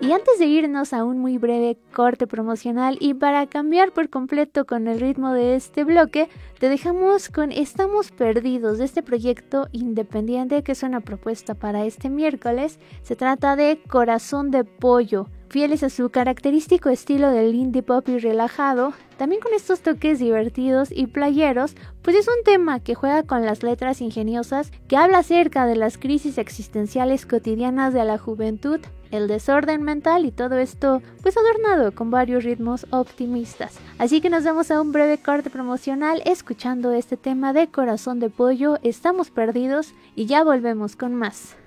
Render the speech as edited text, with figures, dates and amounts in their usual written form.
Y antes de irnos a un muy breve corte promocional y para cambiar por completo con el ritmo de este bloque, te dejamos con Estamos Perdidos, de este proyecto independiente que es una propuesta para este miércoles. Se trata de Corazón de Pollo. Fieles a su característico estilo del indie pop y relajado, también con estos toques divertidos y playeros, pues es un tema que juega con las letras ingeniosas, que habla acerca de las crisis existenciales cotidianas de la juventud, el desorden mental y todo esto pues adornado con varios ritmos optimistas. Así que nos vamos a un breve corte promocional escuchando este tema de Corazón de Pollo, Estamos Perdidos, y ya volvemos con más.